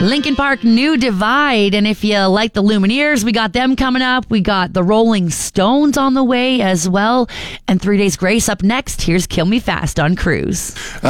Linkin Park, New Divide. And if you like the Lumineers, we got them coming up. We got the Rolling Stones on the way as well. And 3 Days Grace up next. Here's Kill Me Fast on Cruise.